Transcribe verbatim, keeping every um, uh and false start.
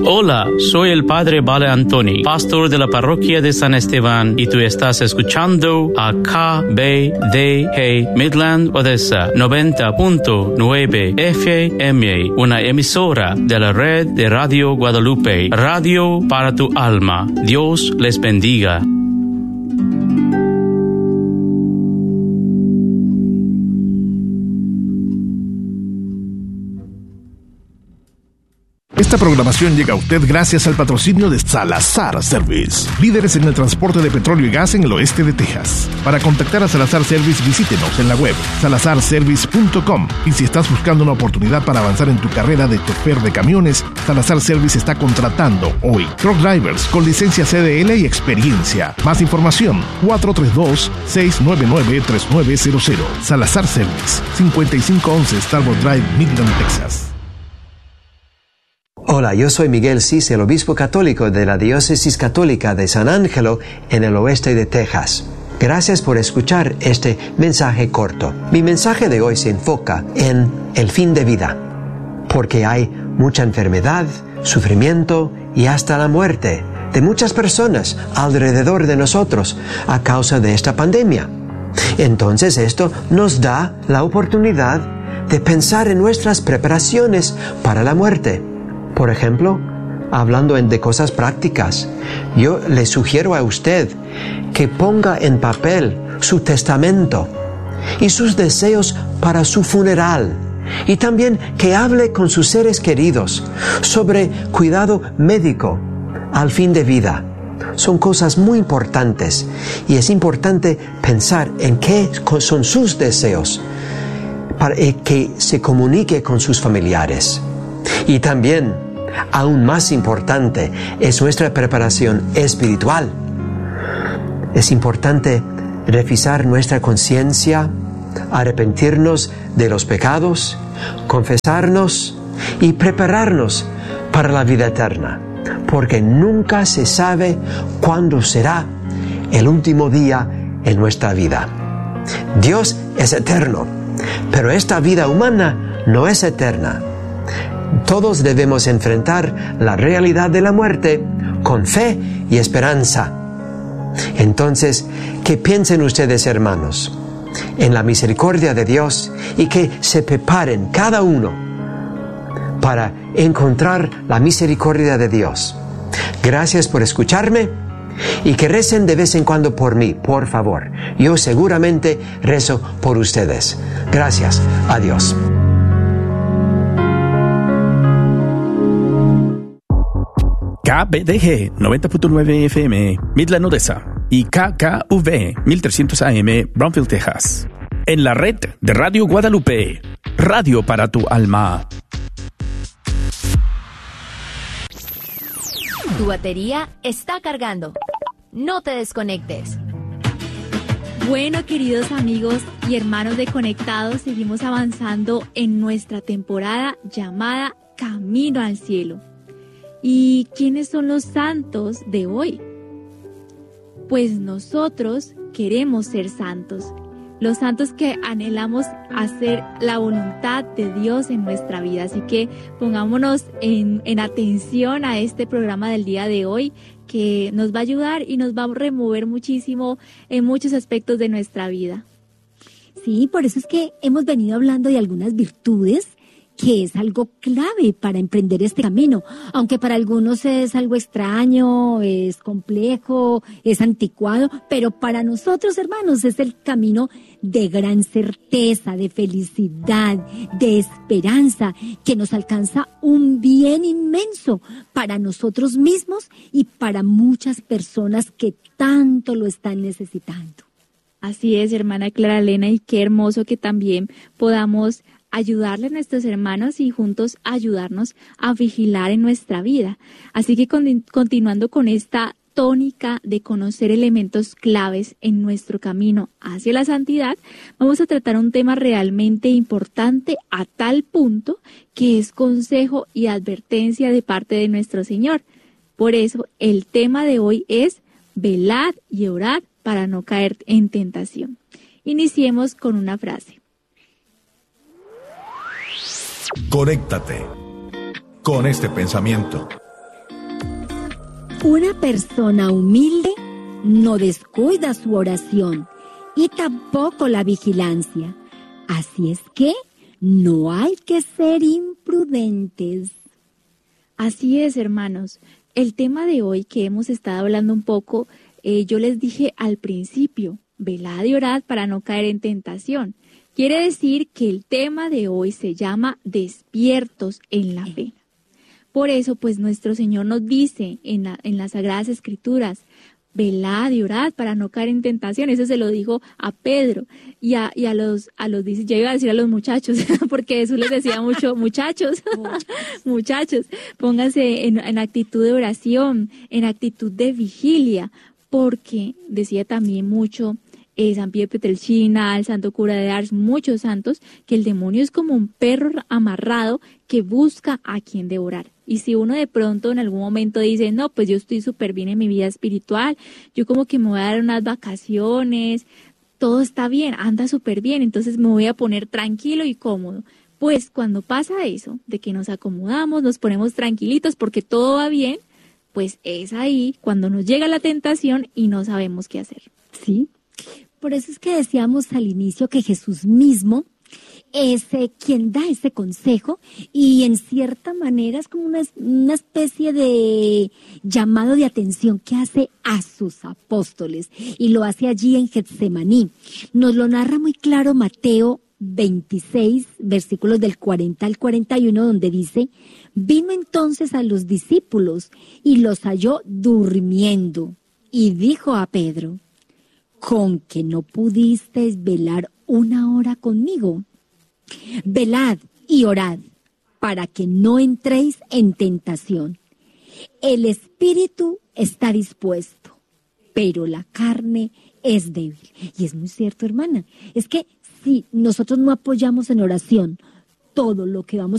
Hola, soy el Padre Vale Antoni, pastor de la parroquia de San Esteban, y tú estás escuchando a K B D G Midland Odessa noventa punto nueve F M, una emisora de la red de Radio Guadalupe, radio para tu alma. Dios les bendiga. Esta programación llega a usted gracias al patrocinio de Salazar Service, líderes en el transporte de petróleo y gas en el oeste de Texas. Para contactar a Salazar Service, visítenos en la web salazar service punto com. Y si estás buscando una oportunidad para avanzar en tu carrera de chofer de camiones, Salazar Service está contratando hoy truck drivers con licencia C D L y experiencia. Más información, cuatro tres dos, seis nueve nueve, tres nueve cero cero. Salazar Service, cincuenta y cinco once Starboard Drive, Midland, Texas. Hola, yo soy Miguel Cis, el obispo católico de la Diócesis Católica de San Ángelo en el oeste de Texas. Gracias por escuchar este mensaje corto. Mi mensaje de hoy se enfoca en el fin de vida, porque hay mucha enfermedad, sufrimiento y hasta la muerte de muchas personas alrededor de nosotros a causa de esta pandemia. Entonces esto nos da la oportunidad de pensar en nuestras preparaciones para la muerte. Por ejemplo, hablando de cosas prácticas, yo le sugiero a usted que ponga en papel su testamento y sus deseos para su funeral, y también que hable con sus seres queridos sobre cuidado médico al fin de vida. Son cosas muy importantes y es importante pensar en qué son sus deseos para que se comunique con sus familiares. Y también, aún más importante, es nuestra preparación espiritual. Es importante revisar nuestra conciencia, arrepentirnos de los pecados, confesarnos y prepararnos para la vida eterna, porque nunca se sabe cuándo será el último día en nuestra vida. Dios es eterno, pero esta vida humana no es eterna. Todos debemos enfrentar la realidad de la muerte con fe y esperanza. Entonces, que piensen ustedes, hermanos, en la misericordia de Dios y que se preparen cada uno para encontrar la misericordia de Dios. Gracias por escucharme y que recen de vez en cuando por mí, por favor. Yo seguramente rezo por ustedes. Gracias. Adiós. K B D G noventa punto nueve F M, Midland, Odessa, y K K V mil trescientos A M, Brownsville, Texas. En la red de Radio Guadalupe, radio para tu alma. Tu batería está cargando. No te desconectes. Bueno, queridos amigos y hermanos de Conectados, seguimos avanzando en nuestra temporada llamada Camino al Cielo. ¿Y quiénes son los santos de hoy? Pues nosotros queremos ser santos, los santos que anhelamos hacer la voluntad de Dios en nuestra vida. Así que pongámonos en, en atención a este programa del día de hoy, que nos va a ayudar y nos va a remover muchísimo en muchos aspectos de nuestra vida. Sí, por eso es que hemos venido hablando de algunas virtudes que es algo clave para emprender este camino, aunque para algunos es algo extraño, es complejo, es anticuado, pero para nosotros, hermanos, es el camino de gran certeza, de felicidad, de esperanza, que nos alcanza un bien inmenso para nosotros mismos y para muchas personas que tanto lo están necesitando. Así es, hermana Clara Elena, y qué hermoso que también podamos ayudarle a nuestros hermanos y juntos ayudarnos a vigilar en nuestra vida. Así que con, continuando con esta tónica de conocer elementos claves en nuestro camino hacia la santidad, vamos a tratar un tema realmente importante a tal punto que es consejo y advertencia de parte de nuestro Señor. Por eso el tema de hoy es velad y orad para no caer en tentación. Iniciemos con una frase. Conéctate con este pensamiento. Una persona humilde no descuida su oración y tampoco la vigilancia. Así es que no hay que ser imprudentes. Así es, hermanos. El tema de hoy que hemos estado hablando un poco, eh, yo les dije al principio, velad y orad para no caer en tentación. Quiere decir que el tema de hoy se llama despiertos en la fe. Por eso, pues, nuestro Señor nos dice en, la, en las Sagradas Escrituras, velad y orad para no caer en tentación. Eso se lo dijo a Pedro y a, y a los, a los, ya iba a decir a los muchachos, porque Jesús les decía mucho, muchachos, muchachos, pónganse en, en actitud de oración, en actitud de vigilia, porque decía también mucho eh, San Pío de Pietrelcina, el santo cura de Ars, muchos santos, que el demonio es como un perro amarrado que busca a quien devorar. Y si uno de pronto en algún momento dice, no, pues yo estoy súper bien en mi vida espiritual, yo como que me voy a dar unas vacaciones, todo está bien, anda súper bien, entonces me voy a poner tranquilo y cómodo. Pues cuando pasa eso, de que nos acomodamos, nos ponemos tranquilitos porque todo va bien, pues es ahí cuando nos llega la tentación y no sabemos qué hacer. Sí, por eso es que decíamos al inicio que Jesús mismo es eh, quien da ese consejo y en cierta manera es como una, una especie de llamado de atención que hace a sus apóstoles y lo hace allí en Getsemaní. Nos lo narra muy claro Mateo veintiséis, versículos del cuarenta al cuarenta y uno, donde dice, vino entonces a los discípulos y los halló durmiendo y dijo a Pedro, ¿con que no pudisteis velar una hora conmigo? Velad y orad para que no entréis en tentación. El espíritu está dispuesto, pero la carne es débil. Y es muy cierto, hermana. Es que si nosotros no apoyamos en oración todo lo que vamos